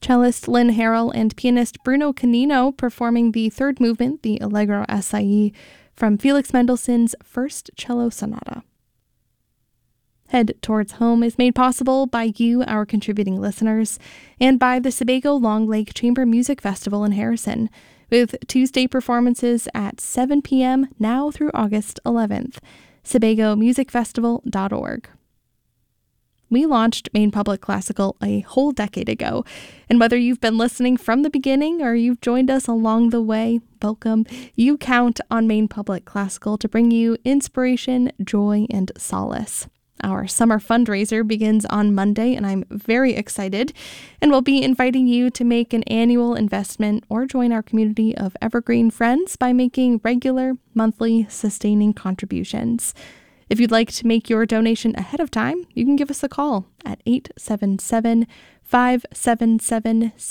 Cellist Lynn Harrell and pianist Bruno Canino performing the third movement, the Allegro Assai, from Felix Mendelssohn's First Cello Sonata. Head Towards Home is made possible by you, our contributing listeners, and by the Sebago Long Lake Chamber Music Festival in Harrison, with Tuesday performances at 7 p.m. now through August 11th. SebagoMusicFestival.org. We launched Maine Public Classical a whole decade ago, and whether you've been listening from the beginning or you've joined us along the way, welcome. You count on Maine Public Classical to bring you inspiration, joy, and solace. Our summer fundraiser begins on Monday, and I'm very excited, and we'll be inviting you to make an annual investment or join our community of evergreen friends by making regular, monthly, sustaining contributions. If you'd like to make your donation ahead of time, you can give us a call at 877-577